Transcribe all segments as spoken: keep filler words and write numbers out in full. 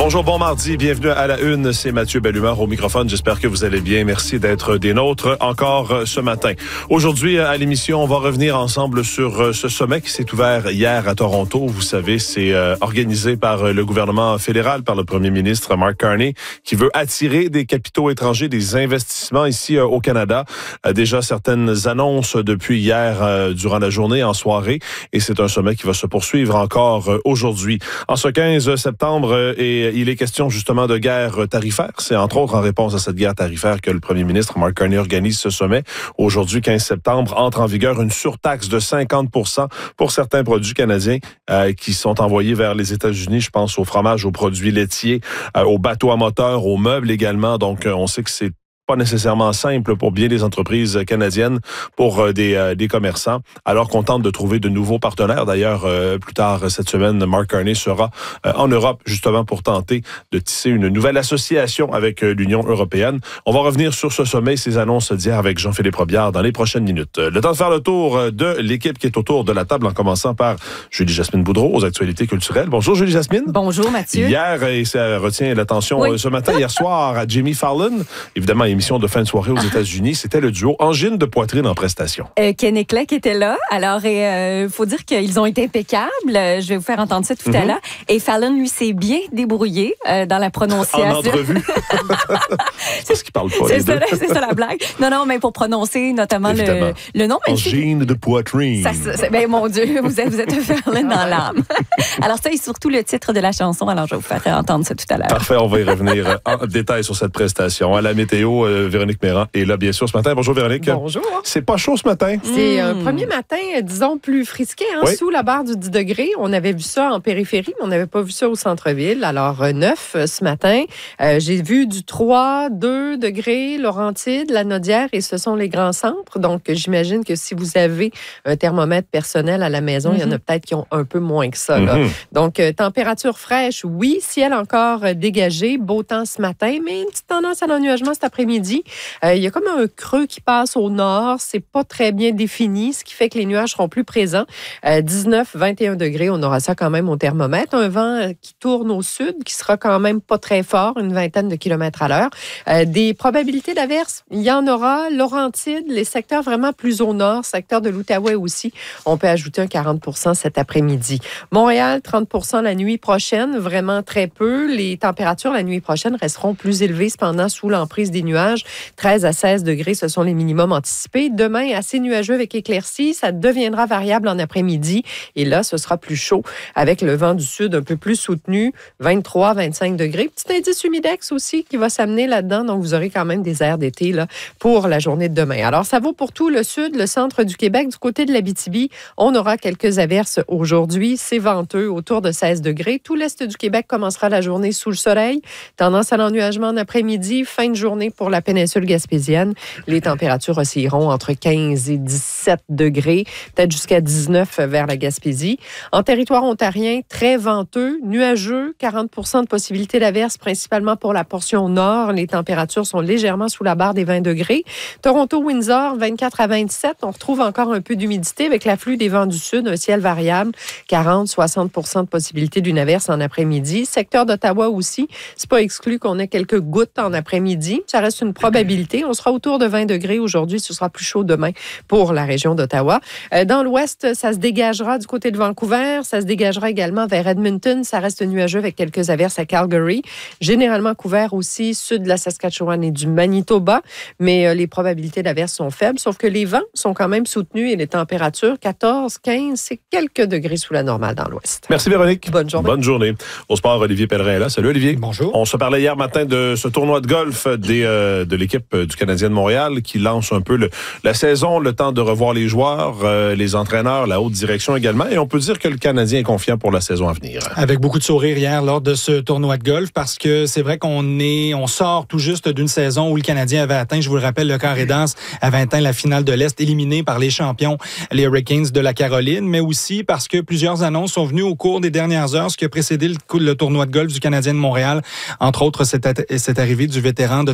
Bonjour, bon mardi, bienvenue à la une, c'est Mathieu Bellumeur au microphone, j'espère que vous allez bien, merci d'être des nôtres encore ce matin. Aujourd'hui à l'émission, on va revenir ensemble sur ce sommet qui s'est ouvert hier à Toronto. Vous savez, c'est euh, organisé par le gouvernement fédéral, par le premier ministre Mark Carney, qui veut attirer des capitaux étrangers, des investissements ici euh, au Canada. Euh, déjà certaines annonces depuis hier euh, durant la journée, en soirée, et c'est un sommet qui va se poursuivre encore euh, aujourd'hui. En ce quinze septembre, euh, et il est question justement de guerre tarifaire. C'est entre autres en réponse à cette guerre tarifaire que le premier ministre Mark Carney organise ce sommet. Aujourd'hui, quinze septembre, entre en vigueur une surtaxe de cinquante pour cent pour certains produits canadiens euh, qui sont envoyés vers les États-Unis. Je pense au fromage, aux produits laitiers, euh, aux bateaux à moteur, aux meubles également. Donc, euh, on sait que c'est pas nécessairement simple pour bien des entreprises canadiennes, pour euh, des, euh, des commerçants, alors qu'on tente de trouver de nouveaux partenaires. D'ailleurs, euh, plus tard cette semaine, Mark Carney sera euh, en Europe justement pour tenter de tisser une nouvelle association avec euh, l'Union européenne. On va revenir sur ce sommet, ces annonces d'hier avec Jean-Philippe Robillard dans les prochaines minutes. Le temps de faire le tour de l'équipe qui est autour de la table, en commençant par Julie-Jasmine Boudreau aux actualités culturelles. Bonjour Julie-Jasmine. Bonjour Mathieu. Hier, et ça retient l'attention oui. ce matin, hier soir à Jimmy Fallon, évidemment émission de fin de soirée aux États-Unis, c'était le duo Angine de poitrine en prestation. Euh, Ken et Clay qui était là. Alors, il euh, faut dire qu'ils ont été impeccables. Je vais vous faire entendre ça tout mm-hmm. à l'heure. Et Fallon, lui, s'est bien débrouillé euh, dans la prononciation. En entrevue. C'est parce qu'il parle pas. C'est ça, c'est ça la blague. Non, non, mais pour prononcer notamment le, le nom. Angine de poitrine. Ça, ça, ben, mon Dieu, vous êtes, vous êtes Fallon dans l'âme. Alors ça, et surtout le titre de la chanson. Alors, je vais vous faire entendre ça tout à l'heure. Parfait, on va y revenir en détail sur cette prestation. À la météo, euh, Véronique Méran est là, bien sûr, ce matin. Bonjour, Véronique. Bonjour. C'est pas chaud ce matin? C'est un mmh. premier matin, disons, plus frisqué, hein, oui. sous la barre du dix degrés. On avait vu ça en périphérie, mais on n'avait pas vu ça au centre-ville. Alors, neuf ce matin. Euh, j'ai vu du trois, deux degrés, Laurentides, la Naudière, et ce sont les grands centres. Donc, j'imagine que si vous avez un thermomètre personnel à la maison, mmh. il y en a peut-être qui ont un peu moins que ça. Là. Mmh. Donc, euh, température fraîche, oui. Ciel encore euh, dégagé. Beau temps ce matin, mais une petite tendance à l'ennuagement cet après-midi. Euh, il y a comme un creux qui passe au nord. C'est pas très bien défini, ce qui fait que les nuages seront plus présents. Euh, dix-neuf, vingt et un degrés, on aura ça quand même au thermomètre. Un vent qui tourne au sud, qui sera quand même pas très fort, une vingtaine de kilomètres à l'heure. Euh, des probabilités d'averses, il y en aura. Laurentides, les secteurs vraiment plus au nord, secteur de l'Outaouais aussi, on peut ajouter un quarante pour cent cet après-midi. Montréal, trente pour cent la nuit prochaine, vraiment très peu. Les températures la nuit prochaine resteront plus élevées, cependant, sous l'emprise des nuages. treize à seize degrés, ce sont les minimums anticipés. Demain, assez nuageux avec éclaircies. Ça deviendra variable en après-midi. Et là, ce sera plus chaud avec le vent du sud un peu plus soutenu. vingt-trois, vingt-cinq degrés. Petit indice humidex aussi qui va s'amener là-dedans. Donc, vous aurez quand même des airs d'été là, pour la journée de demain. Alors, ça vaut pour tout le sud, le centre du Québec. Du côté de l'Abitibi, on aura quelques averses aujourd'hui. C'est venteux, autour de seize degrés. Tout l'est du Québec commencera la journée sous le soleil. Tendance à l'ennuagement en après-midi. Fin de journée pour la péninsule gaspésienne. Les températures oscilleront entre quinze et dix-sept degrés, peut-être jusqu'à dix-neuf vers la Gaspésie. En territoire ontarien, très venteux, nuageux, quarante pour cent de possibilité d'averse, principalement pour la portion nord. Les températures sont légèrement sous la barre des vingt degrés. Toronto-Windsor, vingt-quatre à vingt-sept. On retrouve encore un peu d'humidité avec l'afflux des vents du sud, un ciel variable, quarante à soixante pour cent de possibilité d'une averse en après-midi. Secteur d'Ottawa aussi, c'est pas exclu qu'on ait quelques gouttes en après-midi. Ça reste une probabilité. On sera autour de vingt degrés aujourd'hui. Ce sera plus chaud demain pour la région d'Ottawa. Euh, dans l'ouest, ça se dégagera du côté de Vancouver. Ça se dégagera également vers Edmonton. Ça reste nuageux avec quelques averses à Calgary. Généralement couvert aussi sud de la Saskatchewan et du Manitoba. Mais euh, les probabilités d'averses sont faibles. Sauf que les vents sont quand même soutenus et les températures, quatorze, quinze, c'est quelques degrés sous la normale dans l'ouest. Merci Véronique. Bonne journée. Bonne journée. Au sport, Olivier Pellerin est là. Salut Olivier. Bonjour. On se parlait hier matin de ce tournoi de golf des, euh, de l'équipe du Canadien de Montréal qui lance un peu le, la saison, le temps de revoir les joueurs, euh, les entraîneurs, la haute direction également. Et on peut dire que le Canadien est confiant pour la saison à venir. Avec beaucoup de sourires hier lors de ce tournoi de golf parce que c'est vrai qu'on est, on sort tout juste d'une saison où le Canadien avait atteint, je vous le rappelle, le carré d'as, avait atteint la finale de l'Est, éliminé par les champions, les Hurricanes de la Caroline, mais aussi parce que plusieurs annonces sont venues au cours des dernières heures, ce qui a précédé le, le tournoi de golf du Canadien de Montréal. Entre autres, cette, cette arrivée du vétéran de trente-cinq ans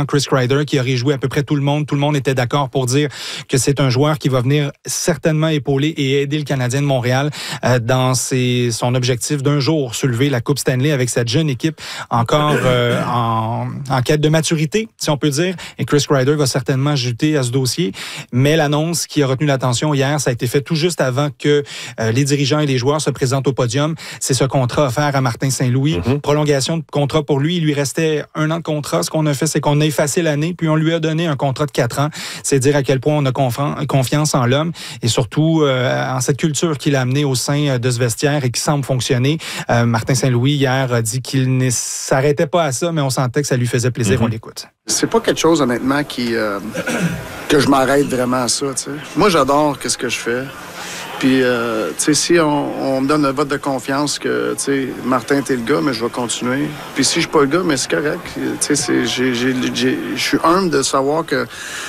vétéran Chris Kreider qui aurait joué à peu près tout le monde. Tout le monde était d'accord pour dire que c'est un joueur qui va venir certainement épauler et aider le Canadien de Montréal euh, dans ses, son objectif d'un jour soulever la Coupe Stanley avec cette jeune équipe encore euh, en, en quête de maturité, si on peut dire. Et Chris Kreider va certainement ajouter à ce dossier. Mais l'annonce qui a retenu l'attention hier, ça a été fait tout juste avant que euh, les dirigeants et les joueurs se présentent au podium. C'est ce contrat offert à Martin Saint-Louis. Mm-hmm. Prolongation de contrat pour lui. Il lui restait un an de contrat. Ce qu'on a fait, c'est qu'on a effacé l'année, puis on lui a donné un contrat de quatre ans. C'est dire à quel point on a conf- confiance en l'homme et surtout euh, en cette culture qu'il a amenée au sein de ce vestiaire et qui semble fonctionner. Euh, Martin Saint-Louis, hier, a dit qu'il ne s'arrêtait pas à ça, mais on sentait que ça lui faisait plaisir. Mm-hmm. On l'écoute. C'est pas quelque chose, honnêtement, qui euh, que je m'arrête vraiment à ça, tu sais. Moi, j'adore ce que je fais. Puis, euh, tu sais, si on, on me donne un vote de confiance que, tu sais, Martin, t'es le gars, mais je vais continuer. Puis si je suis pas le gars, mais c'est correct. Tu sais, je suis humble de savoir que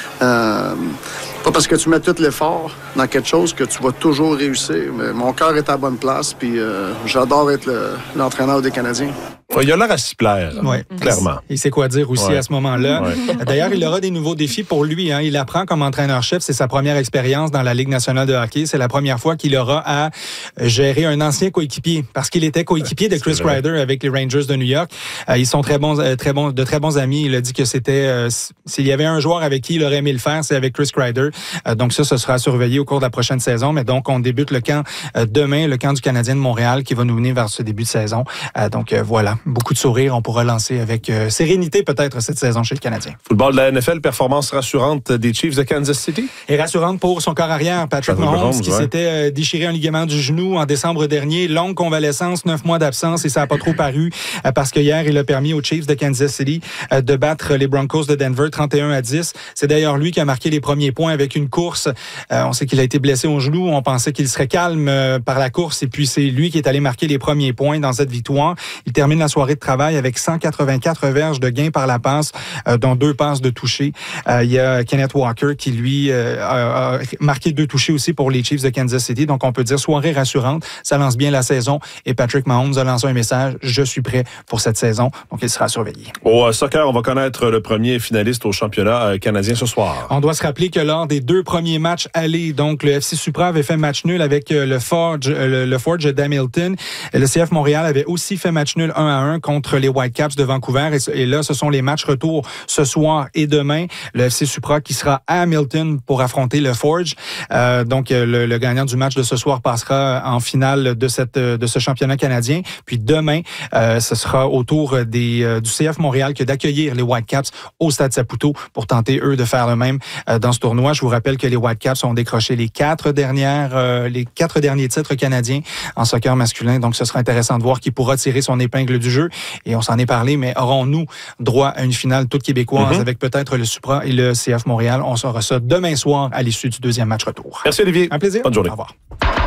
euh, pas parce que tu mets tout l'effort dans quelque chose que tu vas toujours réussir. Mais mon cœur est à la bonne place, puis euh, j'adore être le, l'entraîneur des Canadiens. Il a l'air à s'y plaire, ouais. clairement. Il sait quoi dire aussi ouais. à ce moment-là. Ouais. D'ailleurs, il aura des nouveaux défis pour lui. Hein. Il apprend comme entraîneur-chef. C'est sa première expérience dans la Ligue nationale de hockey. C'est la première fois qu'il aura à gérer un ancien coéquipier parce qu'il était coéquipier de Chris Kreider avec les Rangers de New York. Euh, ils sont très bons, très bons, de très bons amis. Il a dit que c'était euh, s'il y avait un joueur avec qui il aurait aimé le faire, c'est avec Chris Kreider. Euh, donc ça, ce sera surveillé au cours de la prochaine saison. Mais donc, on débute le camp euh, demain, le camp du Canadien de Montréal qui va nous mener vers ce début de saison. Euh, donc euh, voilà, beaucoup de sourires. On pourra lancer avec euh, sérénité peut-être cette saison chez le Canadien. Football de la N F L, performance rassurante des Chiefs de Kansas City. Et rassurante pour son corps arrière, Patrick Mahomes, Mahomes qui ouais. s'était euh, déchiré un ligament du genou en décembre dernier. Longue convalescence, neuf mois d'absence et ça n'a pas trop paru euh, parce que hier, il a permis aux Chiefs de Kansas City euh, de battre les Broncos de Denver trente et un à dix. C'est d'ailleurs lui qui a marqué les premiers points avec une course. Euh, on sait qu'il a été blessé au genou. On pensait qu'il serait calme euh, par la course et puis c'est lui qui est allé marquer les premiers points dans cette victoire. Il termine la soirée de travail avec cent quatre-vingt-quatre verges de gain par la passe, euh, dont deux passes de toucher. Euh, il y a Kenneth Walker qui, lui, euh, a, a marqué deux touchés aussi pour les Chiefs de Kansas City. Donc, on peut dire soirée rassurante. Ça lance bien la saison. Et Patrick Mahomes a lancé un message. Je suis prêt pour cette saison. Donc, il sera surveillé. Au soccer, on va connaître le premier finaliste au championnat canadien ce soir. On doit se rappeler que lors des deux premiers matchs allés, donc le F C Supra avait fait match nul avec le Forge, le, le Forge d'Hamilton. Le C F Montréal avait aussi fait match nul un à un contre les Whitecaps de Vancouver. Et, et là, ce sont les matchs retour ce soir et demain. Le F C Supra qui sera à Hamilton pour affronter le Forge. Euh, donc, le, le gagnant du match de ce soir passera en finale de cette de ce championnat canadien. Puis demain, euh, ce sera au tour des, euh, du C F Montréal que d'accueillir les Whitecaps au Stade Saputo pour tenter, eux, de faire le même euh, dans ce tournoi. Je vous rappelle que les Whitecaps ont décroché les quatre dernières, euh, les quatre derniers titres canadiens en soccer masculin. Donc, ce sera intéressant de voir qui pourra tirer son épingle du jeu. Et on s'en est parlé, mais aurons-nous droit à une finale toute québécoise mm-hmm. avec peut-être le Supra et le C F Montréal? On saura ça demain soir à l'issue du deuxième match retour. Merci Olivier. Un plaisir. Bonne journée. Au revoir.